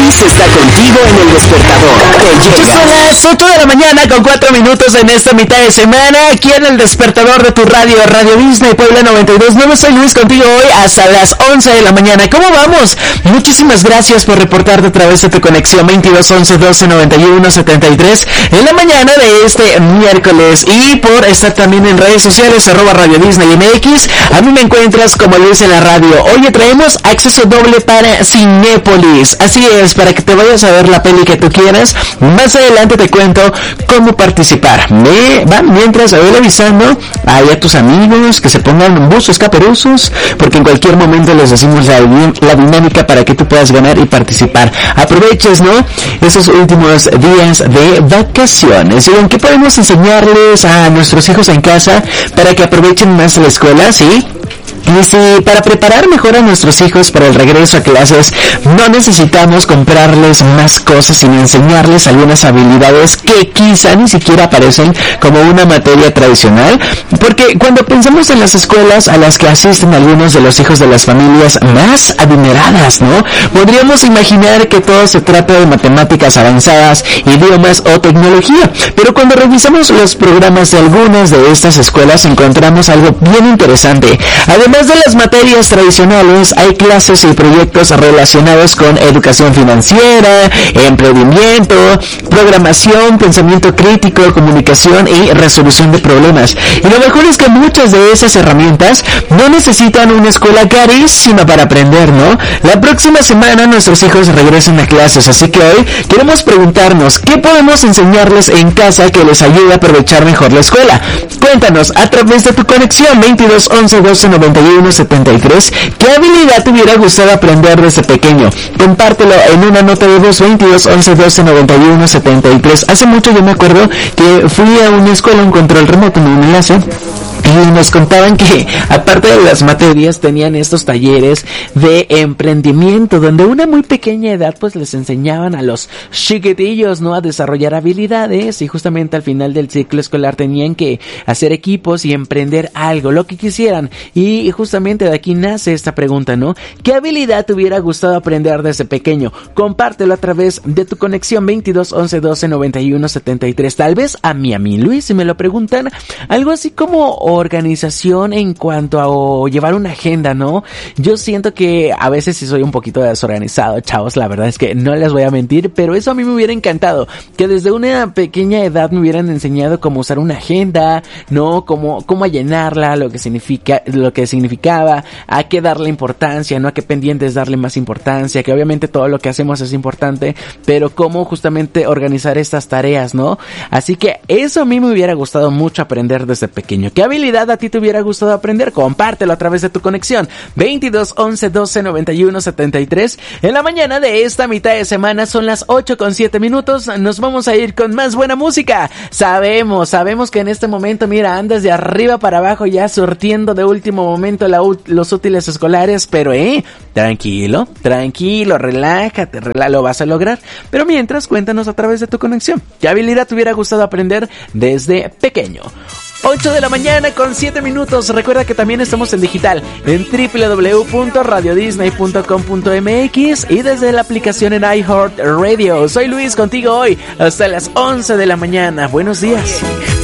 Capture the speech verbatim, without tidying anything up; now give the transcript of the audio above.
Luis está contigo en el despertador. Que llega. Son las ocho de la mañana con cuatro minutos en esta mitad de semana, aquí en el despertador de tu radio, Radio Disney Puebla noventa y dos punto nueve. Soy Luis contigo hoy hasta las once de la mañana. ¿Cómo vamos? Muchísimas gracias por reportarte a través de tu conexión veintidós once doce noventa y uno setenta y tres en la mañana de este miércoles, y por estar también en redes sociales, arroba Radio Disney M X. A mí me encuentras como Luis en la radio. Hoy traemos acceso doble para Cinépolis. Así es, para que te vayas a ver la peli que tú quieras. Más adelante te cuento cómo participar. Me va mientras voy avisando ahí a tus amigos que se pongan buzos caperuzos, porque en cualquier momento les decimos la, la dinámica para que tú puedas ganar y participar. Aproveches, ¿no?, esos últimos días de vacaciones. ¿Y en qué podemos enseñarles a nuestros hijos en casa para que aprovechen más la escuela? ¿Sí? Y si para preparar mejor a nuestros hijos para el regreso a clases no necesitamos comprarles más cosas, sino enseñarles algunas habilidades que quizá ni siquiera aparecen como una materia tradicional, porque cuando pensamos en las escuelas a las que asisten algunos de los hijos de las familias más adineradas, ¿no?, podríamos imaginar que todo se trata de matemáticas avanzadas, idiomas o tecnología, pero cuando revisamos los programas de algunas de estas escuelas encontramos algo bien interesante. Además de las materias tradicionales, hay clases y proyectos relacionados con educación financiera, emprendimiento, programación, pensamiento crítico, comunicación y resolución de problemas. Y lo mejor es que muchas de esas herramientas no necesitan una escuela carísima para aprender, ¿no? La próxima semana nuestros hijos regresan a clases, así que hoy queremos preguntarnos qué podemos enseñarles en casa que les ayude a aprovechar mejor la escuela. Cuéntanos a través de tu conexión veintidós once doce noventa y uno setenta y tres qué habilidad te hubiera gustado aprender desde pequeño. Compártelo en una nota de voz veintidós once doce noventa y uno setenta y tres. Hace mucho yo me acuerdo que fui a una escuela, un control remoto, un enlace, y nos contaban que aparte de las materias tenían estos talleres de emprendimiento, donde a una muy pequeña edad pues les enseñaban a los chiquitillos, ¿no?, a desarrollar habilidades, y justamente al final del ciclo escolar tenían que hacer equipos y emprender algo, lo que quisieran. Y justamente de aquí nace esta pregunta, ¿no? ¿Qué habilidad te hubiera gustado aprender desde pequeño? Compártelo a través de tu conexión veintidós once doce noventa y uno setenta y tres. Tal vez a mí, a mí Luis, si me lo preguntan, algo así como organización en cuanto a o llevar una agenda, ¿no? Yo siento que a veces sí soy un poquito desorganizado, chavos, la verdad es que no les voy a mentir, pero eso a mí me hubiera encantado, que desde una pequeña edad me hubieran enseñado cómo usar una agenda, ¿no? Cómo, cómo llenarla, lo que significa, lo que significaba, a qué darle importancia, ¿no? A qué pendientes darle más importancia, que obviamente todo lo que hacemos es importante, pero cómo justamente organizar estas tareas, ¿no? Así que eso a mí me hubiera gustado mucho aprender desde pequeño. ¿Qué habilidad a ti te hubiera gustado aprender? Compártelo a través de tu conexión veintidós once doce noventa y uno setenta y tres. En la mañana de esta mitad de semana son las ocho con siete minutos. Nos vamos a ir con más buena música. Sabemos, sabemos que en este momento, mira, andas de arriba para abajo ya surtiendo de último momento la, los útiles escolares, pero eh, tranquilo, tranquilo, relájate, relá, lo vas a lograr. Pero mientras, cuéntanos a través de tu conexión, ¿qué habilidad te hubiera gustado aprender desde pequeño? ocho de la mañana con siete minutos. Recuerda que también estamos en digital en doble u doble u doble u punto radio disney punto com punto m x y desde la aplicación en iHeartRadio. Soy Luis contigo hoy hasta las once de la mañana. Buenos días.